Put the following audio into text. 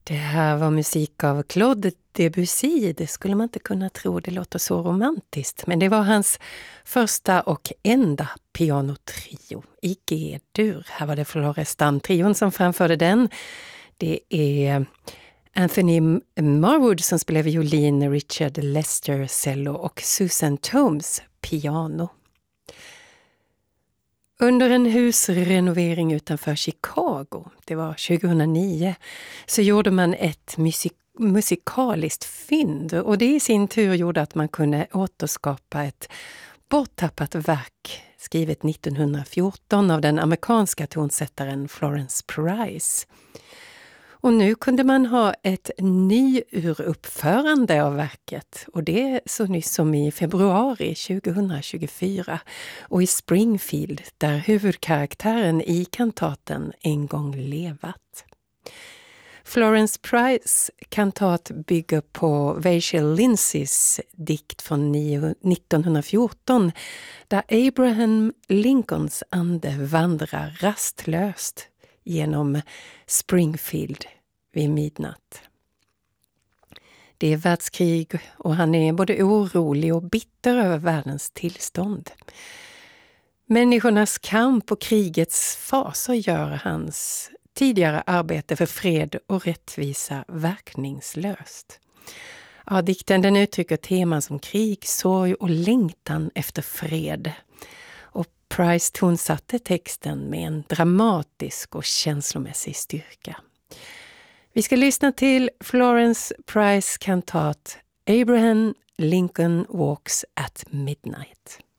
Det här var musik av Claude Debussy. Det skulle man inte kunna tro, det låter så romantiskt. Men det var hans första och enda pianotrio i G-dur. Här var det Florestan-trion som framförde den. Det är Anthony Marwood som spelar violin, Richard Lester cello och Susan Thomes piano. Under en husrenovering utanför Chicago, det var 2009, så gjorde man ett musikaliskt fynd. Och det i sin tur gjorde att man kunde återskapa ett borttappat verk skrivet 1914 av den amerikanska tonsättaren Florence Price. Och nu kunde man ha ett nyuruppförande av verket, och det så nyss som i februari 2024 och i Springfield där huvudkaraktären i kantaten en gång levat. Florence Price kantat bygger på Vachel Lindsays dikt från 1914 där Abraham Lincolns ande vandrar rastlöst genom Springfield vid midnatt. Det är världskrig och han är både orolig och bitter över världens tillstånd. Människornas kamp och krigets faser gör hans tidigare arbete för fred och rättvisa verkningslöst. Ja, dikten den uttrycker teman som krig, sorg och längtan efter fred. Price tonsatte texten med en dramatisk och känslomässig styrka. Vi ska lyssna till Florence Price kantat Abraham Lincoln Walks at Midnight.